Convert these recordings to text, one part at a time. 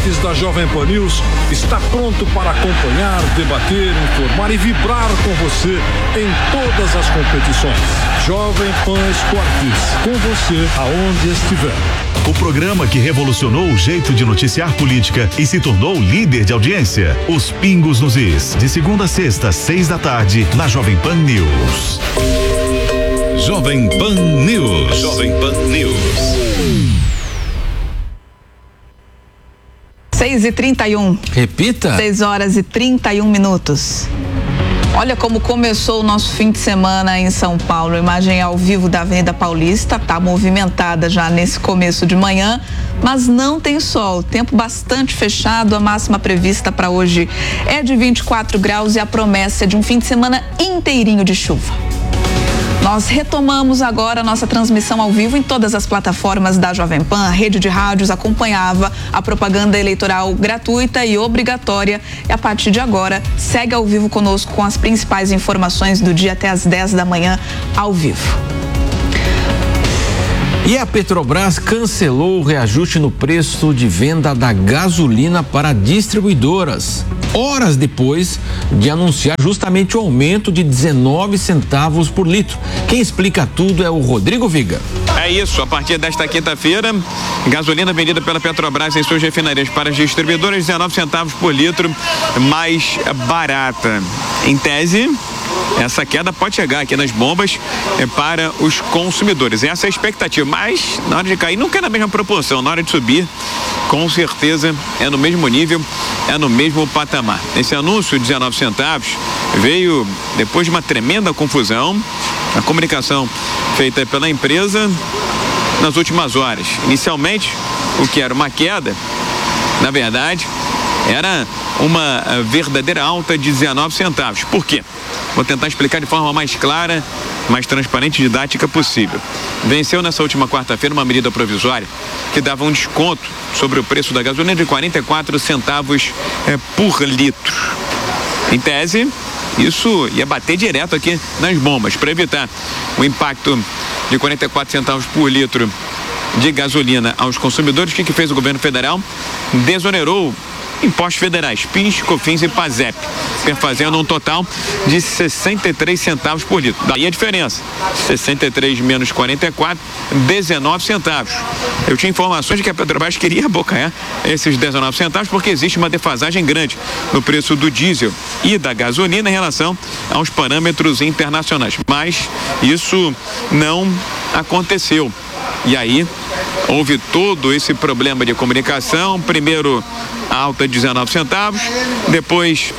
ouvintes da Jovem Pan News, está pronto para acompanhar, debater, informar e vibrar com você em todas as competições. Jovem Pan Esportes, com você aonde estiver. O programa que revolucionou o jeito de noticiar política e se tornou líder de audiência. Os Pingos nos Is, de segunda a sexta, 6 da tarde, na Jovem Pan News. Jovem Pan News. Jovem Pan News. 6h31. Repita. 6h31. Olha como começou o nosso fim de semana em São Paulo. Imagem ao vivo da Avenida Paulista, tá movimentada já nesse começo de manhã, mas não tem sol. Tempo bastante fechado. A máxima prevista para hoje é de 24 graus e a promessa é de um fim de semana inteirinho de chuva. Nós retomamos agora a nossa transmissão ao vivo em todas as plataformas da Jovem Pan. A rede de rádios acompanhava a propaganda eleitoral gratuita e obrigatória. E a partir de agora, segue ao vivo conosco com as principais informações do dia até às 10 da manhã, ao vivo. E a Petrobras cancelou o reajuste no preço de venda da gasolina para distribuidoras, horas depois de anunciar justamente o aumento de 19 centavos por litro. Quem explica tudo é o Rodrigo Viga. É isso, a partir desta quinta-feira, gasolina vendida pela Petrobras em suas refinarias para as distribuidoras, 19 centavos por litro mais barata. Em tese, essa queda pode chegar aqui nas bombas para os consumidores. Essa é a expectativa, mas na hora de cair nunca é na mesma proporção, na hora de subir, com certeza é no mesmo nível, é no mesmo patamar. Esse anúncio de 19 centavos veio depois de uma tremenda confusão, a comunicação feita pela empresa nas últimas horas. Inicialmente, o que era uma queda, na verdade, era uma verdadeira alta de 19 centavos. Por quê? Vou tentar explicar de forma mais clara, mais transparente e didática possível. Venceu nessa última quarta-feira uma medida provisória que dava um desconto sobre o preço da gasolina de 44 centavos por litro. Em tese, isso ia bater direto aqui nas bombas, para evitar o impacto de 44 centavos por litro de gasolina aos consumidores. O que fez o governo federal? Desonerou impostos federais, PIS, COFINS e PASEP, fazendo um total de 63 centavos por litro. Daí a diferença, 63 menos 44, 19 centavos. Eu tinha informações de que a Petrobras queria abocanhar esses 19 centavos porque existe uma defasagem grande no preço do diesel e da gasolina em relação aos parâmetros internacionais. Mas isso não aconteceu. E aí houve todo esse problema de comunicação. Primeiro alta de 19 centavos, depois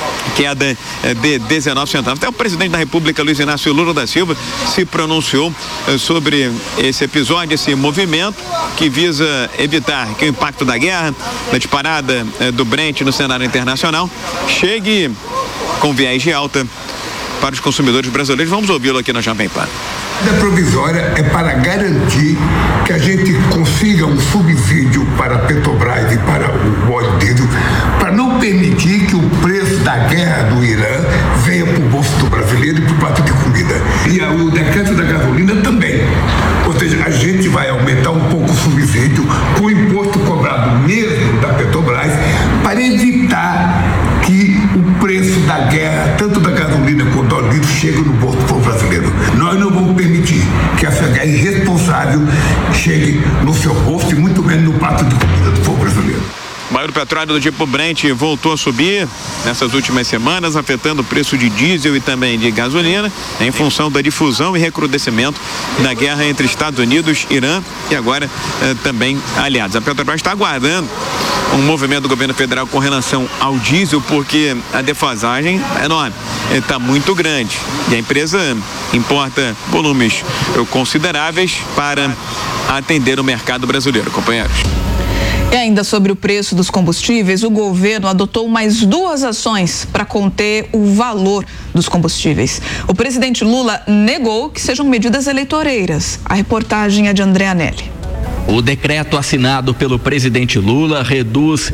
queda de 19 centavos. Até o presidente da República, Luiz Inácio Lula da Silva, se pronunciou sobre esse episódio, esse movimento que visa evitar que o impacto da guerra, da disparada do Brent no cenário internacional, chegue com viés de alta para os consumidores brasileiros. Vamos ouvi-lo aqui na Jovem Pan. A medida provisória é para garantir que a gente consiga um subsídio para a Petrobras e para o óleo diesel, para não permitir que o preço da guerra do Irã venha para o bolso do brasileiro e para o prato de comida. E o decreto da gasolina também. Ou seja, a gente vai aumentar um pouco o subsídio com o imposto cobrado mesmo da Petrobras para evitar que o preço da guerra, tanto da gasolina quanto do óleo diesel, chegue no bolso do povo brasileiro. Nós não vamos permitir que essa guerra irresponsável chegue no seu bolso e muito menos no prato de comida do povo brasileiro. O barril do petróleo do tipo Brent voltou a subir nessas últimas semanas, afetando o preço de diesel e também de gasolina, em função da difusão e recrudescimento da guerra entre Estados Unidos, Irã e agora também aliados. A Petrobras está aguardando um movimento do governo federal com relação ao diesel, porque a defasagem é enorme, está muito grande e a empresa importa volumes consideráveis para atender o mercado brasileiro, companheiros. E ainda sobre o preço dos combustíveis, o governo adotou mais 2 ações para conter o valor dos combustíveis. O presidente Lula negou que sejam medidas eleitoreiras. A reportagem é de André Anelli. O decreto assinado pelo presidente Lula reduz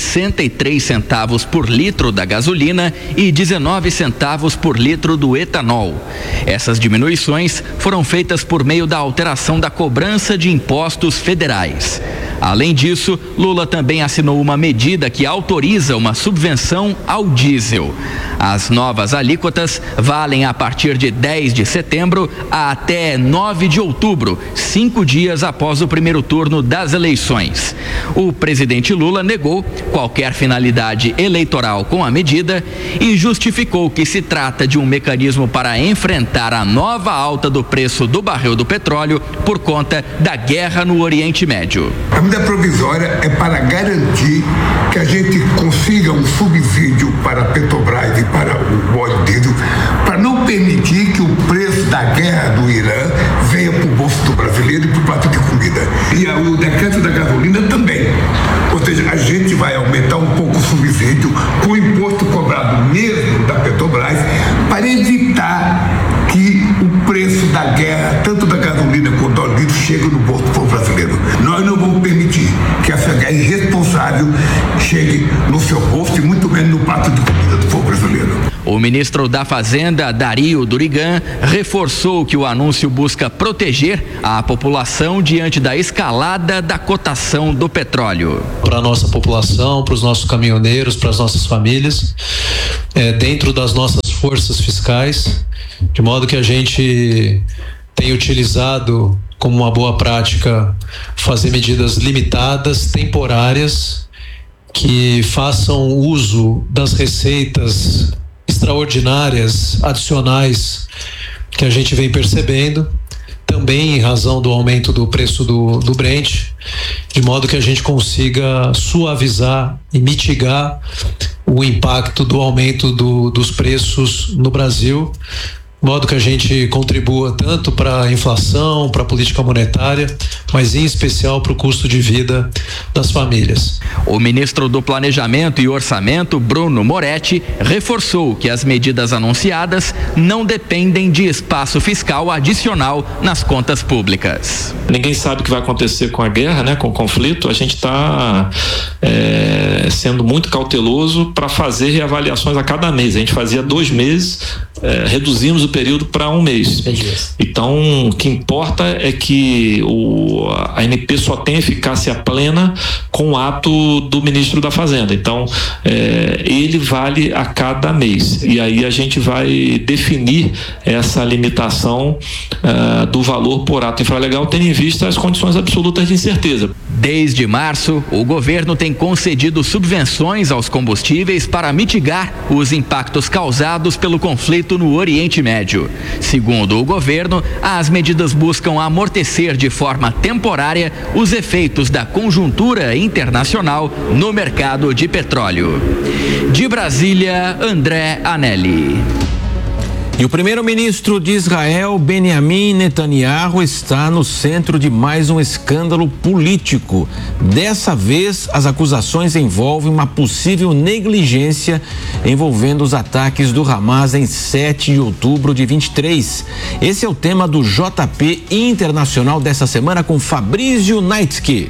63 centavos por litro da gasolina e 19 centavos por litro do etanol. Essas diminuições foram feitas por meio da alteração da cobrança de impostos federais. Além disso, Lula também assinou uma medida que autoriza uma subvenção ao diesel. As novas alíquotas valem a partir de 10 de setembro até 9 de outubro, 5 dias após o primeiro turno das eleições. O presidente Lula negou qualquer finalidade eleitoral com a medida e justificou que se trata de um mecanismo para enfrentar a nova alta do preço do barril do petróleo por conta da guerra no Oriente Médio. A medida provisória é para garantir que a gente consiga um subsídio para a Petrobras e para o óleo diesel, para não permitir que o preço da guerra do Irã venha para o bolso do brasileiro e para o prato de comida. E o decreto da gasolina também. Ou seja, a gente vai aumentar um pouco o subsídio com o imposto cobrado mesmo da Petrobras para evitar que o preço da guerra, tanto da gasolina quanto do óleo diesel, chegue no bolso do povo brasileiro. Nós não vamos permitir que essa guerra irresponsável chegue no seu bolso e muito menos no prato de comida do povo brasileiro. O ministro da Fazenda, Dario Durigan, reforçou que o anúncio busca proteger a população diante da escalada da cotação do petróleo. Para a nossa população, para os nossos caminhoneiros, para as nossas famílias, dentro das nossas forças fiscais, de modo que a gente tem utilizado como uma boa prática fazer medidas limitadas, temporárias, que façam uso das receitas extraordinárias, adicionais, que a gente vem percebendo, também em razão do aumento do preço do Brent, de modo que a gente consiga suavizar e mitigar o impacto do aumento dos preços no Brasil, de modo que a gente contribua tanto para a inflação, para a política monetária, mas em especial para o custo de vida das famílias. O ministro do Planejamento e Orçamento, Bruno Moretti, reforçou que as medidas anunciadas não dependem de espaço fiscal adicional nas contas públicas. Ninguém sabe o que vai acontecer com a guerra, né, com o conflito. A gente está sendo muito cauteloso para fazer reavaliações a cada mês. A gente fazia 2 meses, reduzimos o período para 1 mês. Então, o que importa é que a ANP só tem eficácia plena com o ato do ministro da Fazenda. Então, ele vale a cada mês. E aí a gente vai definir essa limitação do valor por ato infralegal, tendo em vista as condições absolutas de incerteza. Desde março, o governo tem concedido subvenções aos combustíveis para mitigar os impactos causados pelo conflito no Oriente Médio. Segundo o governo, as medidas buscam amortecer de forma temporária os efeitos da conjuntura internacional no mercado de petróleo. De Brasília, André Anelli. E o primeiro-ministro de Israel, Benjamin Netanyahu, está no centro de mais um escândalo político. Dessa vez, as acusações envolvem uma possível negligência envolvendo os ataques do Hamas em 7 de outubro de 23. Esse é o tema do JP Internacional dessa semana com Fabrício Naitsky.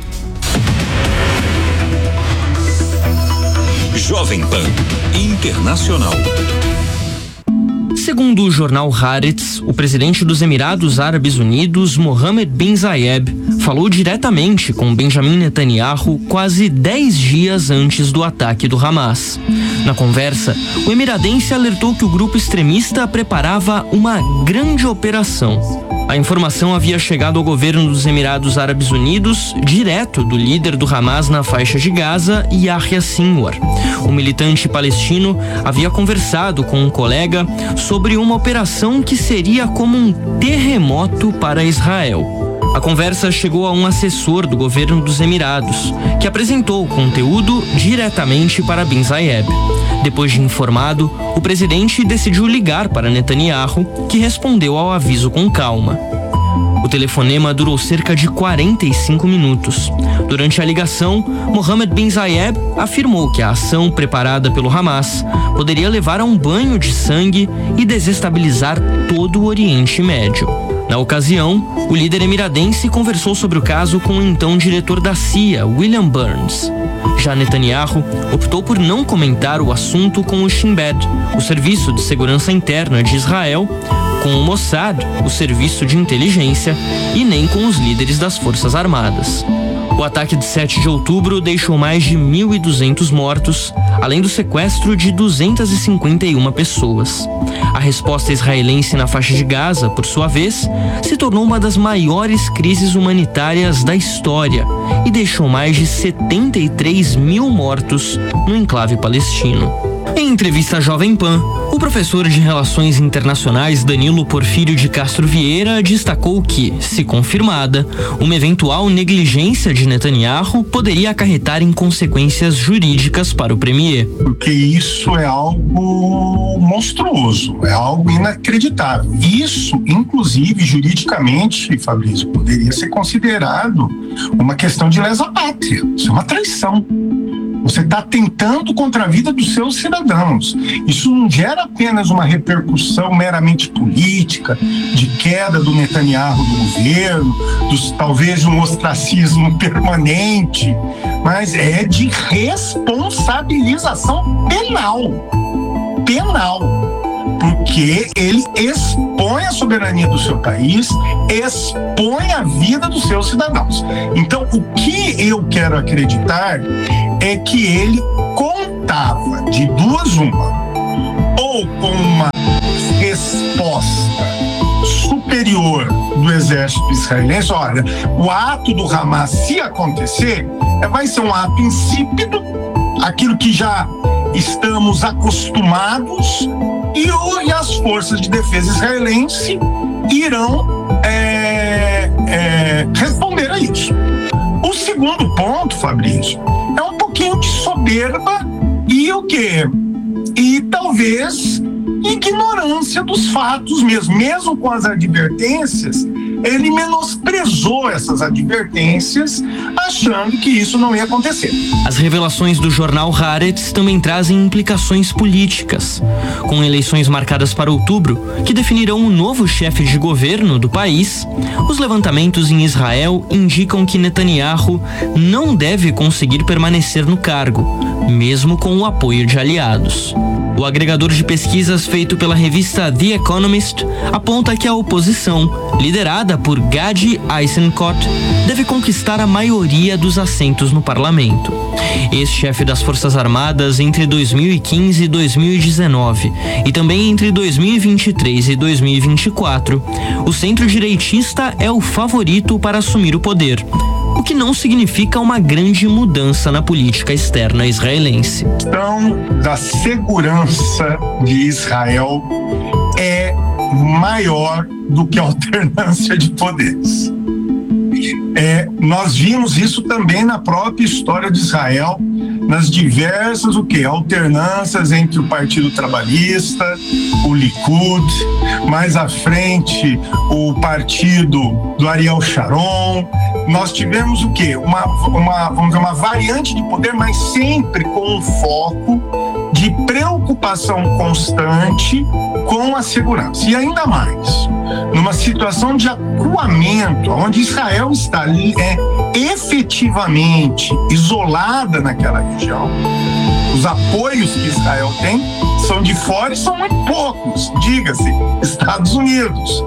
Jovem Pan Internacional. Segundo o jornal Haaretz, o presidente dos Emirados Árabes Unidos, Mohammed bin Zayed, falou diretamente com Benjamin Netanyahu quase 10 dias antes do ataque do Hamas. Na conversa, o emiradense alertou que o grupo extremista preparava uma grande operação. A informação havia chegado ao governo dos Emirados Árabes Unidos direto do líder do Hamas na faixa de Gaza, Yahya Sinwar. O militante palestino havia conversado com um colega sobre uma operação que seria como um terremoto para Israel. A conversa chegou a um assessor do governo dos Emirados, que apresentou o conteúdo diretamente para bin Zayed. Depois de informado, o presidente decidiu ligar para Netanyahu, que respondeu ao aviso com calma. O telefonema durou cerca de 45 minutos. Durante a ligação, Mohammed bin Zayed afirmou que a ação preparada pelo Hamas poderia levar a um banho de sangue e desestabilizar todo o Oriente Médio. Na ocasião, o líder emiradense conversou sobre o caso com o então diretor da CIA, William Burns. Já Netanyahu optou por não comentar o assunto com o Shin Bet, o Serviço de Segurança Interna de Israel, com o Mossad, o Serviço de Inteligência, e nem com os líderes das Forças Armadas. O ataque de 7 de outubro deixou mais de 1.200 mortos, além do sequestro de 251 pessoas. A resposta israelense na faixa de Gaza, por sua vez, se tornou uma das maiores crises humanitárias da história e deixou mais de 73 mil mortos no enclave palestino. Em entrevista à Jovem Pan, o professor de Relações Internacionais Danilo Porfírio de Castro Vieira destacou que, se confirmada, uma eventual negligência de Netanyahu poderia acarretar em consequências jurídicas para o premier. Porque isso é algo monstruoso, é algo inacreditável. Isso, inclusive, juridicamente, Fabrício, poderia ser considerado uma questão de lesa pátria. Isso é uma traição. Você está atentando contra a vida dos seus cidadãos. Isso não gera apenas uma repercussão meramente política, de queda do Netanyahu do governo, talvez um ostracismo permanente, mas é de responsabilização penal. Porque ele expõe a soberania do seu país, expõe a vida dos seus cidadãos. Então, o que eu quero acreditar é que ele contava de duas uma, ou com uma resposta superior do exército israelense. Olha, o ato do Hamas, se acontecer, vai ser um ato insípido, aquilo que já estamos acostumados, e as forças de defesa israelense irão responder a isso. O segundo ponto, Fabrício, é um pouquinho de soberba e o quê? E talvez ignorância dos fatos mesmo com as advertências. Ele menosprezou essas advertências, achando que isso não ia acontecer. As revelações do jornal Haaretz também trazem implicações políticas. Com eleições marcadas para outubro, que definirão o novo chefe de governo do país, os levantamentos em Israel indicam que Netanyahu não deve conseguir permanecer no cargo, mesmo com o apoio de aliados. O agregador de pesquisas feito pela revista The Economist aponta que a oposição, liderada por Gadi Eisenkot, deve conquistar a maioria dos assentos no parlamento. Ex-chefe das Forças Armadas entre 2015 e 2019 e também entre 2023 e 2024, o centro-direitista é o favorito para assumir o poder, o que não significa uma grande mudança na política externa israelense. A questão da segurança de Israel é maior do que a alternância de poderes. Nós vimos isso também na própria história de Israel, nas diversas alternâncias entre o Partido Trabalhista, o Likud, mais à frente o partido do Ariel Sharon. Nós tivemos uma variante de poder, mas sempre com um foco de preocupação constante com a segurança. E ainda mais, numa situação de acuamento, onde Israel está efetivamente isolada naquela região, os apoios que Israel tem são de fora e são muito poucos, diga-se, Estados Unidos.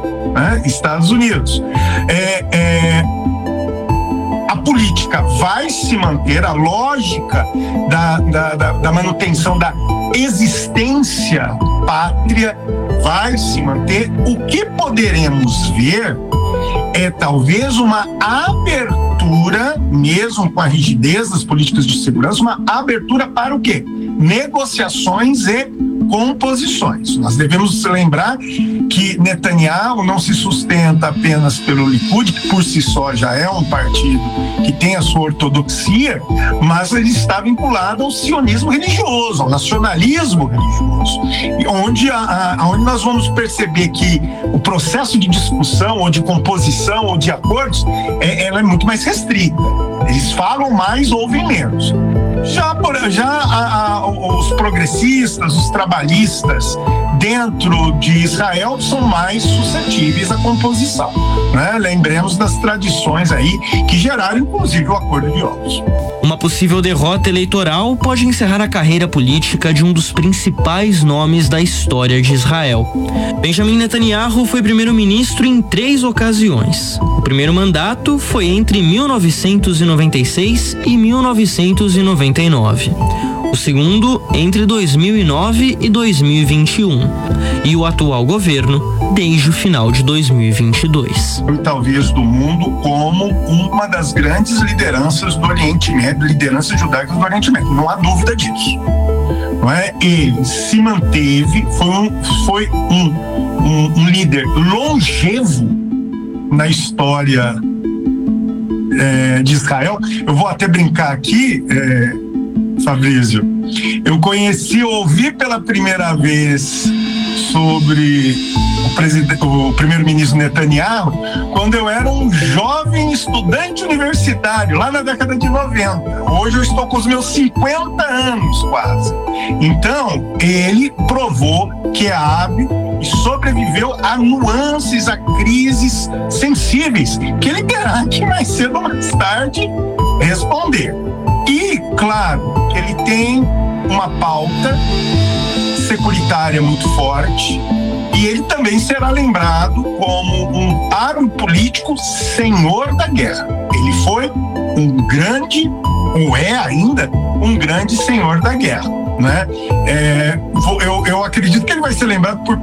A política vai se manter, a lógica da manutenção da existência pátria vai se manter. O que poderemos ver é talvez uma abertura, mesmo com a rigidez das políticas de segurança, uma abertura para o quê? Negociações e composições. Nós devemos lembrar que Netanyahu não se sustenta apenas pelo Likud, que por si só já é um partido que tem a sua ortodoxia, mas ele está vinculado ao sionismo religioso, ao nacionalismo religioso, onde nós vamos perceber que o processo de discussão, ou de composição, ou de acordos, ela é muito mais restrita. Eles falam mais, ouvem menos. Já os progressistas, os trabalhistas dentro de Israel são mais suscetíveis à composição, né? Lembremos das tradições aí que geraram inclusive o Acordo de Oslo. Uma possível derrota eleitoral pode encerrar a carreira política de um dos principais nomes da história de Israel. Benjamin Netanyahu foi primeiro-ministro em 3 ocasiões. O primeiro mandato foi entre 1996 e 1999. O segundo entre 2009 e 2021. E o atual governo desde o final de 2022. Talvez do mundo como uma das grandes lideranças do Oriente Médio, lideranças judaicas do Oriente Médio, não há dúvida disso. Não é? Ele se manteve, foi um líder longevo na história de Israel. Eu vou até brincar aqui, Fabrício, eu ouvi pela primeira vez sobre o primeiro-ministro Netanyahu quando eu era um jovem estudante universitário, lá na década de 90. Hoje eu estou com os meus 50 anos quase. Então, ele provou que é hábil e sobreviveu a nuances, a crises sensíveis que ele terá que mais cedo ou mais tarde responder. E, claro, ele tem uma pauta securitária muito forte e ele também será lembrado como um árbitro político senhor da guerra. Ele foi um grande, ou é ainda, um grande senhor da guerra, né? Eu acredito que ele vai ser lembrado por